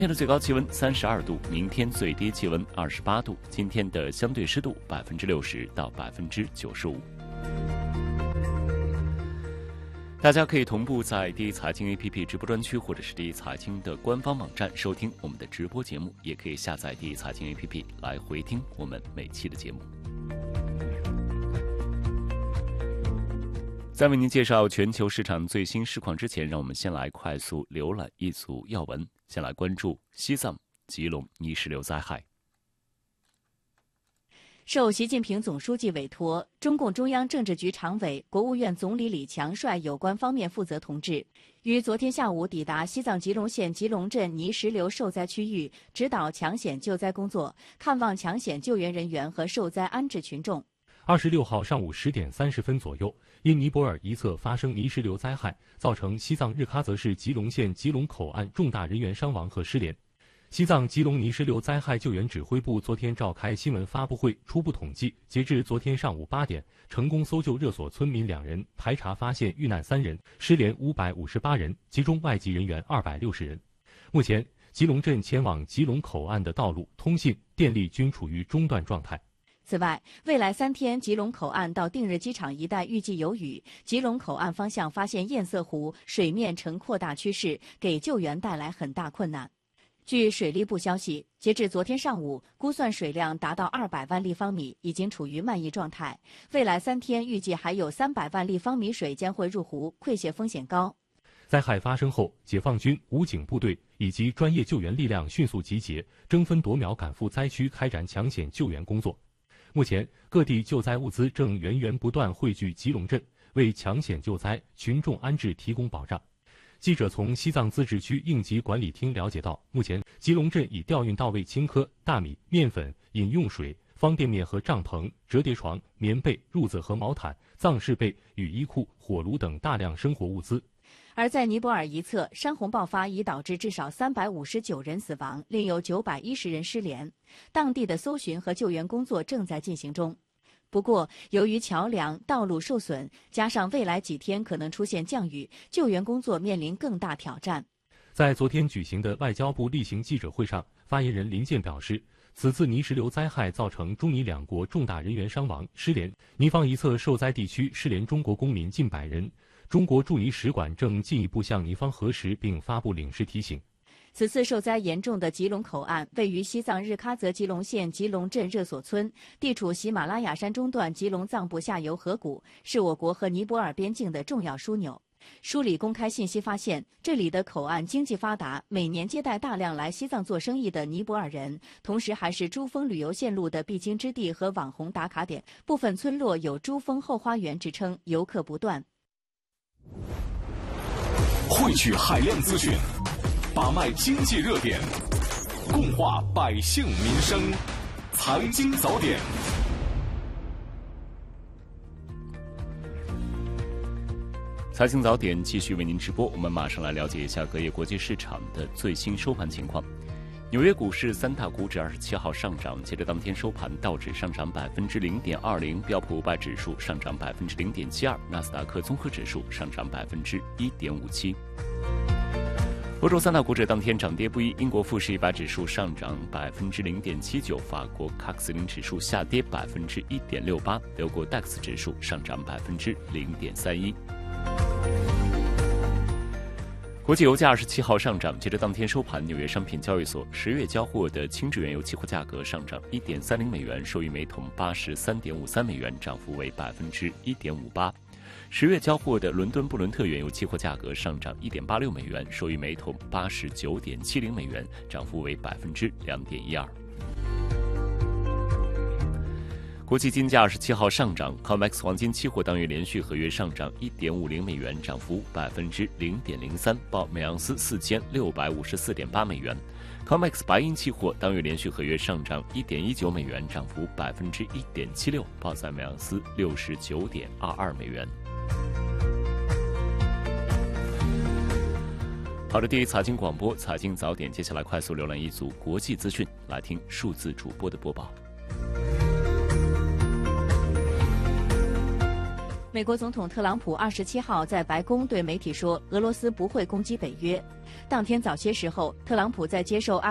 今天的最高气温32度，明天最低气温28度。今天的相对湿度60%到95%。大家可以同步在第一财经 APP 直播专区或者是第一财经的官方网站收听我们的直播节目，也可以下载第一财经 APP 来回听我们每期的节目。在为您介绍全球市场最新市况之前，让我们先来快速浏览一组要闻。先来关注西藏吉隆泥石流灾害。 受习近平总书记委托，中共中央政治局常委、国务院总理李强率有关方面负责同志，于昨天下午抵达西藏吉隆县吉隆镇泥石流受灾区域，指导抢险救灾工作，看望抢险救援人员和受灾安置群众。 26号上午10点30分左右，因尼泊尔一侧发生泥石流灾害，造成西藏日喀则市吉隆县吉隆口岸重大人员伤亡和失联。西藏吉隆泥石流灾害救援指挥部昨天召开新闻发布会，初步统计，截至昨天上午8点，成功搜救热所村民2人，排查发现遇难3人，失联558人，其中外籍人员260人。目前，吉隆镇前往吉隆口岸的道路、通信、电力均处于中断状态。 此外，未来3天吉隆口岸到定日机场一带预计有雨，吉隆口岸方向发现堰塞湖水面呈扩大趋势，给救援带来很大困难。据水利部消息，截至昨天上午，估算水量达到200万立方米，已经处于漫溢状态。未来3天预计还有300万立方米水将会入湖，溃泻风险高。 灾害发生后，解放军、武警部队以及专业救援力量迅速集结，争分夺秒赶赴灾区开展抢险救援工作。目前，各地救灾物资正源源不断汇聚吉隆镇，为抢险救灾、群众安置提供保障。记者从西藏自治区应急管理厅了解到，目前吉隆镇已调运到位青稞、大米、面粉、饮用水、方便面和帐篷、折叠床、棉被、褥子和毛毯、藏式被、雨衣裤、火炉等大量生活物资。 而在尼泊尔一侧，山洪爆发已导致至少359人死亡，另有910人失联。当地的搜寻和救援工作正在进行中。不过，由于桥梁、道路受损，加上未来几天可能出现降雨，救援工作面临更大挑战。 在昨天举行的外交部例行记者会上，发言人林健表示，此次泥石流灾害造成中尼2国重大人员伤亡、失联，尼方一侧受灾地区失联中国公民近100人。中国驻尼使馆正进一步向尼方核实并发布领事提醒。 此次受灾严重的吉隆口岸位于西藏日喀则吉隆县吉隆镇热所村，地处喜马拉雅山中段吉隆藏部下游河谷，是我国和尼泊尔边境的重要枢纽。梳理公开信息发现，这里的口岸经济发达，每年接待大量来西藏做生意的尼泊尔人，同时还是珠峰旅游线路的必经之地和网红打卡点。部分村落有珠峰后花园之称，游客不断。 汇聚海量资讯，把脉经济热点，共话百姓民生。财经早点。 财经早点继续为您直播，我们马上来了解一下隔夜国际市场的最新收盘情况。纽约股市3大股指27号上涨，截至当天收盘，道指上涨0.20%，标普500指数上涨0.72%，纳斯达克综合指数上涨1.57%。欧洲3大股指当天涨跌不一，英国富时100指数上涨0.79%，法国CAC 40指数下跌1.68%，德国 DAX 指数上涨0.31%。国际油价27号上涨，截至当天收盘，纽约商品交易所10月交货的轻质原油期货价格上涨1.30美元，收于每桶83.53美元，涨幅为1.58%。10月交货的伦敦布伦特原油期货价格上涨1.86美元，收于每桶89.70美元，涨幅为2.12%。国际金价27号上涨 ，COMEX 黄金期货当月连续合约上涨1.50美元，涨幅0.03%，报每盎司4654.8美元。COMEX 白银期货当月连续合约上涨1.19美元，涨幅1.76%，报在每盎司69.22美元。好的，第一财经广播财经早点，接下来快速浏览一组国际资讯，来听数字主播的播报。 美国总统特朗普27号在白宫对媒体说，俄罗斯不会攻击北约。当天早些时候，特朗普在接受